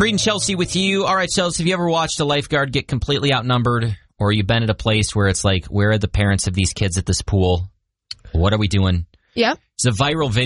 Creed and Chelsea with you. All right, Chelsea, have you ever watched a lifeguard get completely outnumbered? Or you've been at a place where it's like, where are the parents of these kids at this pool? What are we doing? Yeah. It's a viral video.